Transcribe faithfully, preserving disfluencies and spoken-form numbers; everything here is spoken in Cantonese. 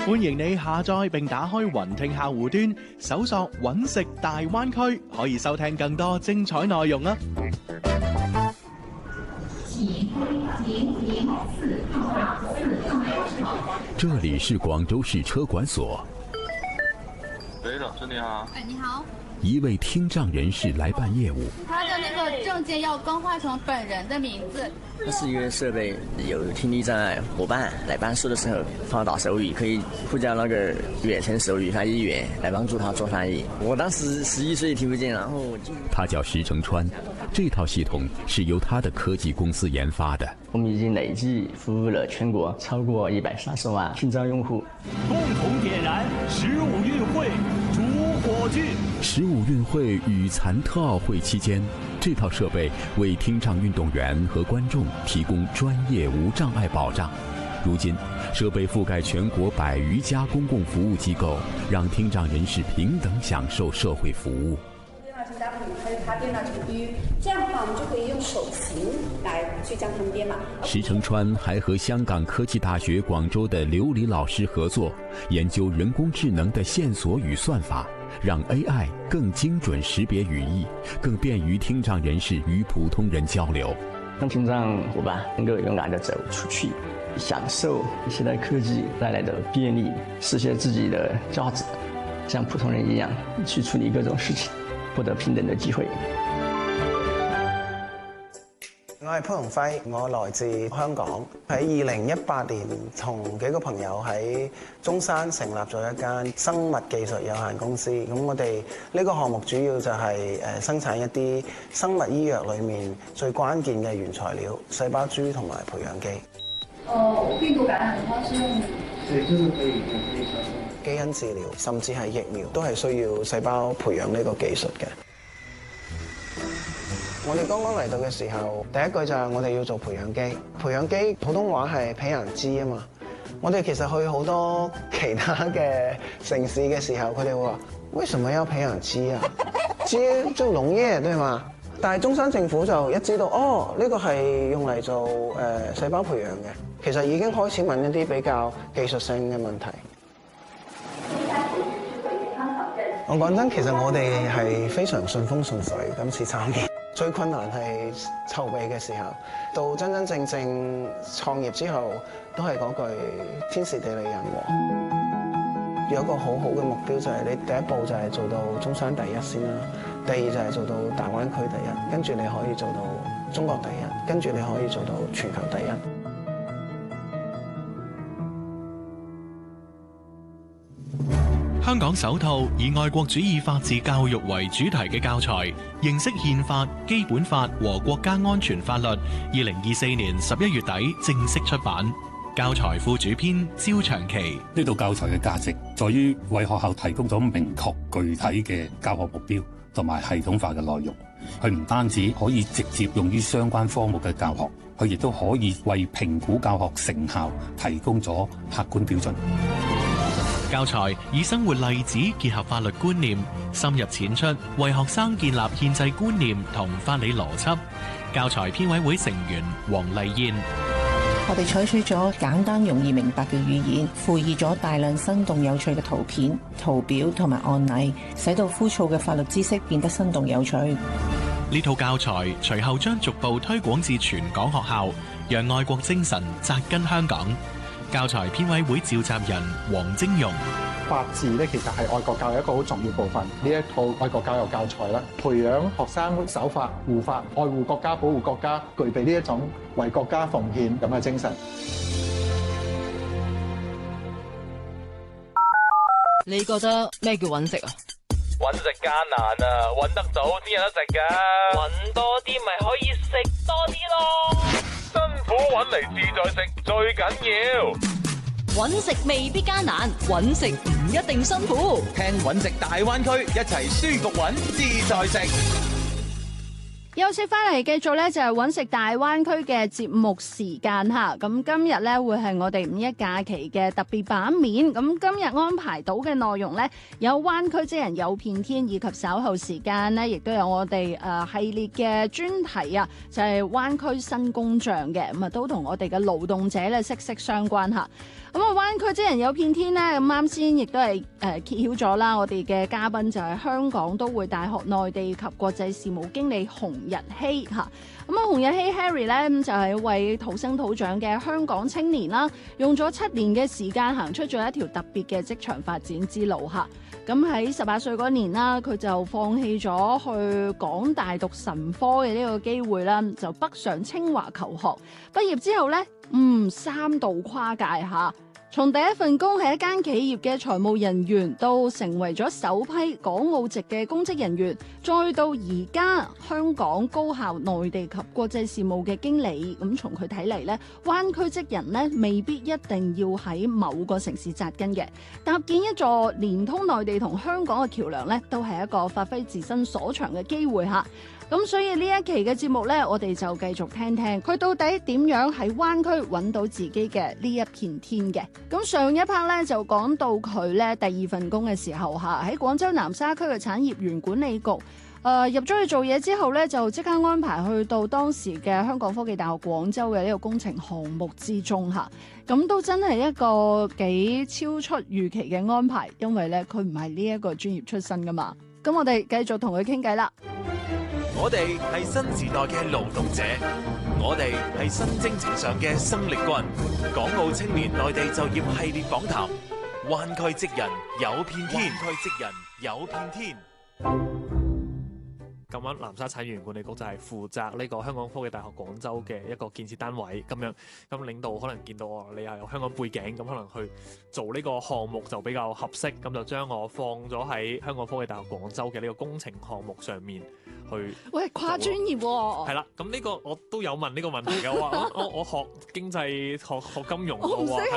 歡迎你下載並打開雲聽客戶端，搜索揾食大灣區，可以收聽更多精彩內容啊！ 這裡是廣州市車管所。 喂，老師你好。 哎，你好。 一位聽障人士來辦業務。 他的那個證件要更換成本人的名字。 它是一個設備，有聽力障礙夥伴來辦事的時候放到手語，可以呼叫那個遠程手語翻譯員來幫助他做翻譯。我當時十一歲聽不見，然後我就他叫石成川，這套系統是由他的科技公司研發的。 我們已經累計服務了全國超過一百三十萬聽障用戶。 共同點燃十五運會主火炬。 十五運會與殘特奧會期間，這套設備為聽障運動員和觀眾提供專業無障礙保障。如今，設備覆蓋全國百餘家公共服務機構，讓聽障人士平等享受社會服務。 電腦程打筆，還有他電腦程語，這樣的話，我們就可以用手型來去將它們編碼。 石成川還和香港科技大學廣州的劉禮老師合作，研究人工智能的線索與算法，讓 A I 更精準識別語義，更便於聽障人士與普通人交流。 讓聽障夥伴能夠勇敢地走出去，享受現代科技帶來的便利，實現自己的價值，像普通人一樣去處理各種事情，獲得平等的機會。 我係潘鴻輝，我來自香港。喺二零一八年，同幾個朋友喺中山成立咗一間生物技術有限公司。咁我哋呢個項目主要就係誒生產一啲生物醫藥裏面最關鍵嘅原材料——細胞株同埋培養基。 哦，病毒感染的話是用？ 對，就是可以用基因治療，甚至係疫苗，都係需要細胞培養呢個技術嘅。我哋剛剛嚟到嘅時候，第一句就係我哋要做培養基。培養基普通話係培養基啊嘛。我哋其實去好多其他嘅城市嘅時候，佢哋會話：為什麼要培養基啊？基就農業對嘛？但係中山政府就一知道，哦，呢個係用嚟做誒細胞培養嘅，其實已經開始問一啲比較技術性嘅問題。我講真，其實我哋係非常順風順水，今次參與。最困難係籌備嘅時候，到真真正正創業之後，都係嗰句天時地利人和。有一個好好嘅目標就係你第一步就係做到中山第一先啦，第二就係做到大灣區第一，跟住你可以做到中國第一，跟住你可以做到全球第一。 香港首套以愛國主義法治教育為主題嘅教材《認識憲法、基本法和國家安全法律》，二零二四年十一月底正式出版。教材副主編焦長期： 呢套教材嘅價值在於為學校提供咗明確具體嘅教學目標同埋系統化嘅內容。佢唔單止可以直接用於相關科目嘅教學，佢亦都可以為評估教學成效提供咗客觀標準。 教材以生活例子結合法律觀念，深入淺出，為學生建立憲制觀念同法理邏輯。教材編委會成員黃麗燕： 我哋採取咗簡單容易明白嘅語言，附以咗大量生動有趣嘅圖片、圖表同埋案例，使到枯燥嘅法律知識變得生動有趣。 呢套教材隨後將逐步推廣至全港學校，讓愛國精神扎根香港。教材編委會召集人黃晶容： 法治咧，其實係愛國教育一個好重要部分。呢一套愛國教育教材啦，培養學生守法、護法、愛護國家、保護國家，具備呢一種為國家奉獻咁嘅精神。 你覺得咩叫揾食啊？ 揾食艱難啊，揾得到先有得食噶。 揾多啲咪可以食多啲咯。 辛苦揾嚟自在食最緊要。 揾食未必艱難，揾食唔一定辛苦。 聽揾食大灣區，一齊舒服揾自在食。 休息翻嚟，繼續咧就係揾食大灣區嘅節目時間吓。咁今日咧會係我哋五一假期嘅特別版面。咁今日安排到嘅內容咧，有灣區職人有片天，以及稍後時間咧，亦都有我哋誒系列嘅專題啊，就係灣區新工匠嘅，咁啊都同我哋嘅勞動者咧息息相關吓。 咁啊，灣區職人有片天呢，咁啱先亦都係誒、呃、揭曉咗啦。我哋嘅嘉賓就係香港都會大學內地及國際事務經理洪日希嚇。咁啊，洪日希 Harry 咧，咁就係一位土生土長嘅香港青年啦，用咗七年嘅時間行出咗一條特別嘅職場發展之路嚇。咁喺十八歲嗰年啦，佢就放棄咗去港大讀神科嘅呢個機會啦，就北上清華求學。畢業之後咧，嗯，三度跨界嚇。從第一份工係一間企業嘅財務人員，到成為咗首批港澳籍嘅公職人員，再到而家香港高校內地及國際事務嘅經理。咁從佢睇嚟呢，灣區職人呢未必一定要喺某個城市紮根嘅，搭建一座連通內地同香港嘅橋梁呢，都係一個發揮自身所長嘅機會嚇。咁所以呢一期嘅節目呢，我哋就繼續聽聽佢到底點樣喺灣區揾到自己嘅呢一片天嘅。咁上一 part 咧就講到佢咧第二份工嘅時候嚇，喺廣州南沙區嘅產業園管理局，誒、呃、入咗去做嘢之後咧，就即刻安排去到當時嘅香港科技大學廣州嘅呢個工程項目之中嚇。咁都真係一個幾超出預期嘅安排，因為咧佢唔係呢一個專業出身噶嘛。咁我哋繼續同佢傾偈啦。 我哋係新時代嘅勞動者，我哋係新征程上嘅生力軍。港澳青年內地就業系列訪談，灣區職人有片天，灣區職人有片天。 咁樣南沙產業園管理局就係負責呢個香港科技大學廣州嘅一個建設單位咁樣，咁領導可能見到我你係有香港背景，咁可能去做呢個項目就比較合適，咁就將我放咗喺香港科技大學廣州嘅呢個工程項目上面去。 喂，跨專業喎、哦。係啦，咁呢個我都有問呢個問題嘅，我話我我我學經濟學學金融嘅喎。